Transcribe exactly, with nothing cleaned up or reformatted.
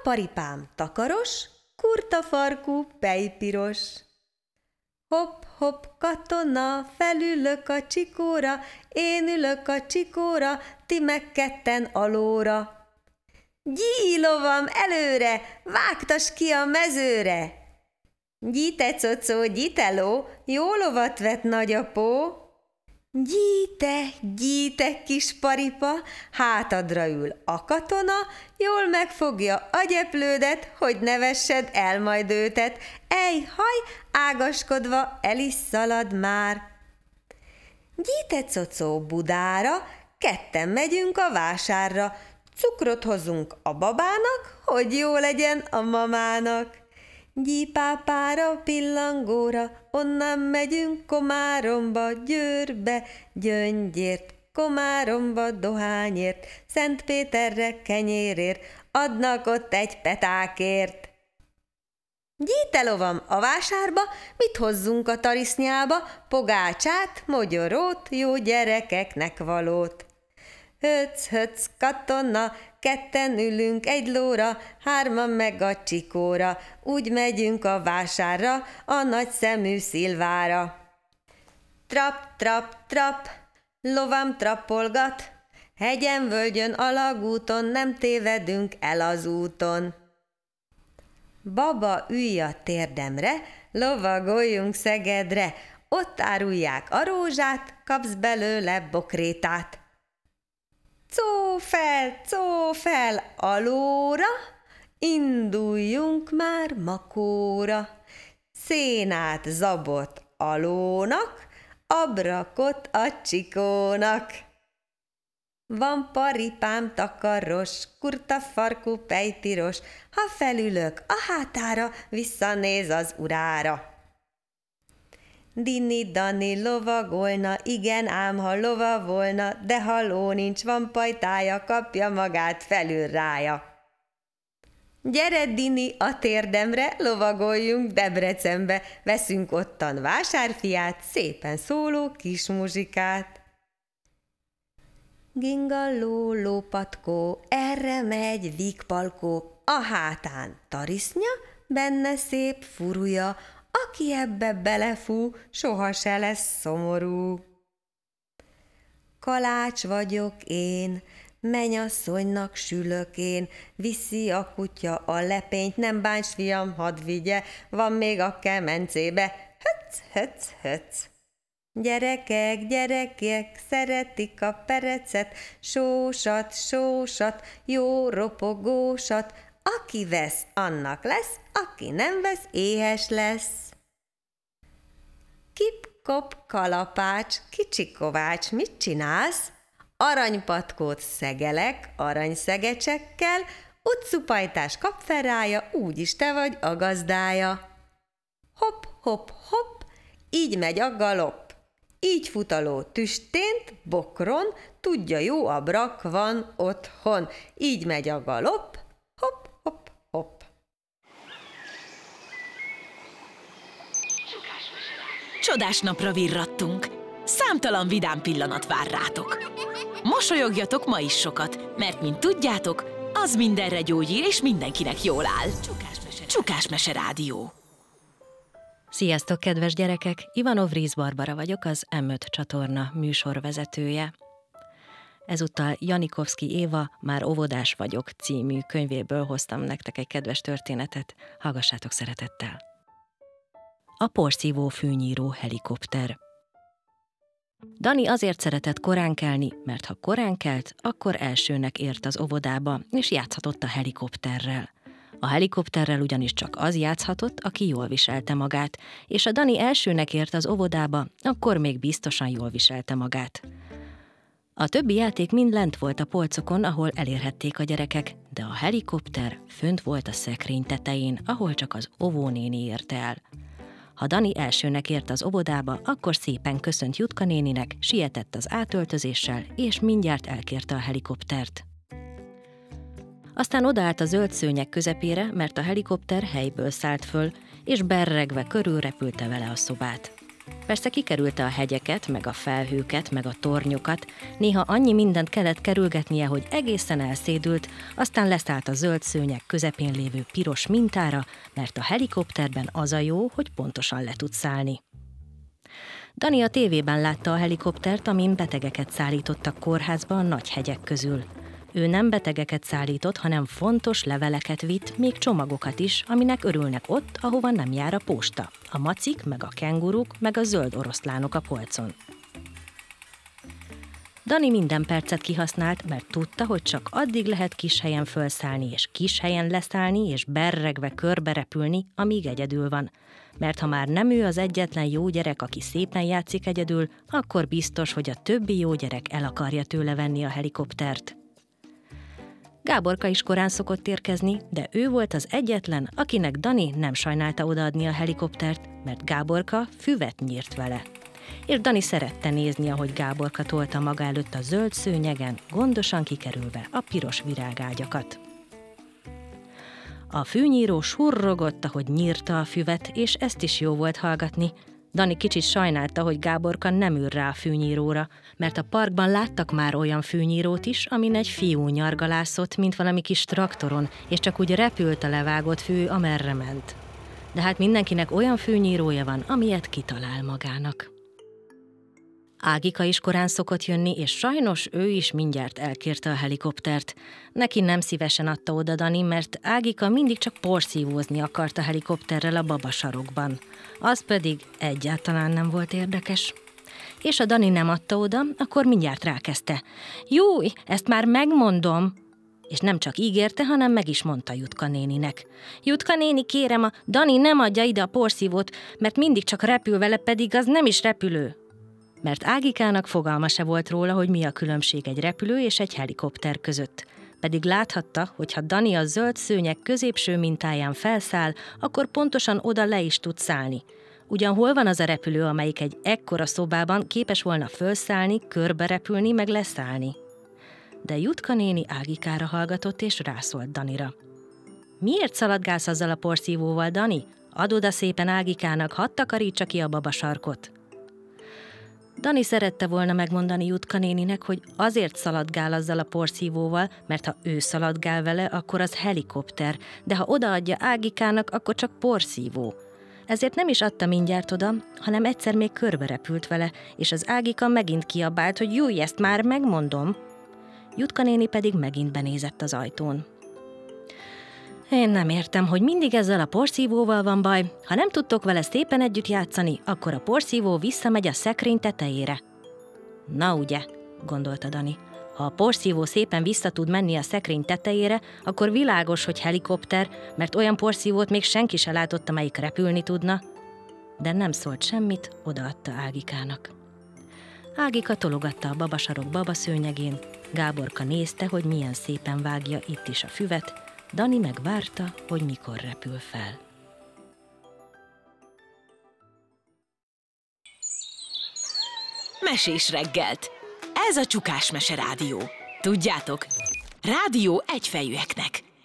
paripám takaros, kurta farkú, pejpiros. Hopp-hopp katona, felülök a csikóra, én ülök a csikóra, ti meg ketten alóra. Gyí, lovam, előre, vágtas ki a mezőre! Gyíte, cocó, gyíte, ló, jó lovat vett nagyapó. Gyíte, gyíte, kis paripa, hátadra ül a katona, jól megfogja a gyeplődet, hogy ne vessed el majd őtet. Ej, haj, ágaskodva el is szalad már. Gyíte, cocó, Budára, ketten megyünk a vásárra, cukrot hozunk a babának, hogy jó legyen a mamának. Gyípápára, pillangóra, onnan megyünk Komáromba, Győrbe, Gyöngyért, Komáromba, dohányért, Szentpéterre, kenyérért, adnak ott egy petákért. Gyíte, lovam, a vásárba, mit hozzunk a tarisznyába? Pogácsát, mogyorót, jó gyerekeknek valót. Höc-höc katona, ketten ülünk egy lóra, hárman meg a csikóra, úgy megyünk a vásárra, a nagy szemű Szilvára. Trap, trap, trap, lovam trappolgat, hegyen, völgyön, alagúton, nem tévedünk el az úton. Baba, ülj a térdemre, lovagoljunk Szegedre, ott árulják a rózsát, kapsz belőle bokrétát. Có fel, có fel alóra, induljunk már Makóra. Szénát, zabot alónak, abrakot a csikónak. Van paripám takaros, kurta farkú, pejpiros, ha felülök a hátára, visszanéz az urára. Dini-dani lovagolna, igen ám, ha lova volna, de ha ló nincs, van pajtája, kapja magát felül rája. Gyere, Dini, a térdemre, lovagoljunk Debrecenbe, veszünk ottan vásárfiát, szépen szóló kis muzsikát. Gingalló, lópatkó, erre megy vikpalkó, a hátán tarisznya, benne szép furúja, aki ebbe belefú, soha se lesz szomorú. Kalács vagyok én, mennyasszonynak sülök én, viszi a kutya a lepényt, nem bánts, fiam, hadd vigye, van még a kemencébe, höc, höc, höc. Gyerekek, gyerekek, szeretik a perecet, sósat, sósat, jó ropogósat, aki vesz, annak lesz, aki nem vesz, éhes lesz. Kip-kop, kalapács, kicsi kovács, mit csinálsz? Aranypatkót szegelek, aranyszegetsekkel, utcupajtás kap fel rája, úgyis te vagy a gazdája. Hopp, hopp, hopp, így megy a galop. Így fut a ló tüstént, bokron, tudja, jó a brak van otthon. Így megy a galop, hopp, hopp, hopp. Csodás napra virrattunk. Számtalan vidám pillanat vár rátok. Mosolyogjatok ma is sokat, mert mint tudjátok, az mindenre gyógyír és mindenkinek jól áll. Csukás Mese Rádió. Sziasztok, kedves gyerekek! Ivanov Rész Barbara vagyok, az em öt csatorna műsorvezetője. Ezúttal Janikovszky Éva Már óvodás vagyok című könyvéből hoztam nektek egy kedves történetet. Hallgassátok szeretettel! A porszívó fűnyíró helikopter. Dani azért szeretett korán kelni, mert ha korán kelt, akkor elsőnek ért az óvodába, és játszhatott a helikopterrel. A helikopterrel ugyanis csak az játszhatott, aki jól viselte magát, és a Dani elsőnek ért az óvodába, akkor még biztosan jól viselte magát. A többi játék mind lent volt a polcokon, ahol elérhették a gyerekek, de a helikopter fönt volt a szekrény tetején, ahol csak az óvónéni érte el. Ha Dani elsőnek ért az óvodába, akkor szépen köszönt Jutka néninek, sietett az átöltözéssel, és mindjárt elkérte a helikoptert. Aztán odaállt a zöld szőnyeg közepére, mert a helikopter helyből szállt föl, és berregve körülrepülte vele a szobát. Persze kikerülte a hegyeket, meg a felhőket, meg a tornyokat, néha annyi mindent kellett kerülgetnie, hogy egészen elszédült, aztán leszállt a zöld szőnyeg közepén lévő piros mintára, mert a helikopterben az a jó, hogy pontosan le tud szállni. Dani a tévében látta a helikoptert, amin betegeket szállítottak kórházba a nagy hegyek közül. Ő nem betegeket szállított, hanem fontos leveleket vitt, még csomagokat is, aminek örülnek ott, ahova nem jár a posta. A macik, meg a kenguruk, meg a zöld oroszlánok a polcon. Dani minden percet kihasznált, mert tudta, hogy csak addig lehet kis helyen fölszállni, és kis helyen leszállni, és berregve körbe repülni, amíg egyedül van. Mert ha már nem ő az egyetlen jó gyerek, aki szépen játszik egyedül, akkor biztos, hogy a többi jó gyerek el akarja tőle venni a helikoptert. Gáborka is korán szokott érkezni, de ő volt az egyetlen, akinek Dani nem sajnálta odaadni a helikoptert, mert Gáborka füvet nyírt vele. És Dani szerette nézni, ahogy Gáborka tolta maga előtt a zöld szőnyegen, gondosan kikerülve a piros virágágyakat. A fűnyíró surrogott, ahogy nyírta a füvet, és ezt is jó volt hallgatni. Dani kicsit sajnálta, hogy Gáborka nem ül rá a fűnyíróra, mert a parkban láttak már olyan fűnyírót is, amin egy fiú nyargalászott, mint valami kis traktoron, és csak úgy repült a levágott fű, amerre ment. De hát mindenkinek olyan fűnyírója van, amilyet kitalál magának. Ágika is korán szokott jönni, és sajnos ő is mindjárt elkérte a helikoptert. Neki nem szívesen adta oda Dani, mert Ágika mindig csak porszívózni akart a helikopterrel a babasarokban. Az pedig egyáltalán nem volt érdekes. És ha Dani nem adta oda, akkor mindjárt rákezdte. Júj, ezt már megmondom! És nem csak ígérte, hanem meg is mondta Jutka néninek. Jutka néni, kérem, a Dani nem adja ide a porszívót, mert mindig csak repül vele, pedig az nem is repülő. Mert Ágikának fogalma se volt róla, hogy mi a különbség egy repülő és egy helikopter között. Pedig láthatta, hogy ha Dani a zöld szőnyeg középső mintáján felszáll, akkor pontosan oda le is tud szállni. Ugyan hol van az a repülő, amelyik egy ekkora szobában képes volna felszállni, körbe repülni, meg leszállni? De Jutka néni Ágikára hallgatott és rászólt Danira. Miért szaladgálsz azzal a porszívóval, Dani? Add oda szépen Ágikának, hadd takarítsa ki a babasarkot. Dani szerette volna megmondani Jutka néninek, hogy azért szaladgál azzal a porszívóval, mert ha ő szaladgál vele, akkor az helikopter, de ha odaadja Ágikának, akkor csak porszívó. Ezért nem is adta mindjárt oda, hanem egyszer még körbe repült vele, és az Ágika megint kiabált, hogy júj, ezt már megmondom. Jutka néni pedig megint benézett az ajtón. Én nem értem, hogy mindig ezzel a porszívóval van baj. Ha nem tudtok vele szépen együtt játszani, akkor a porszívó visszamegy a szekrény tetejére. Na ugye, gondolta Dani. Ha a porszívó szépen vissza tud menni a szekrény tetejére, akkor világos, hogy helikopter, mert olyan porszívót még senki se látott, amelyik repülni tudna. De nem szólt semmit, odaadta Ágikának. Ágika tologatta a babasarok babaszőnyegén, Gáborka nézte, hogy milyen szépen vágja itt is a füvet, Dani megvárta, hogy mikor repül fel. Mesés reggelt! Ez a Csukás Mese Rádió. Tudjátok, rádió egyfejűeknek.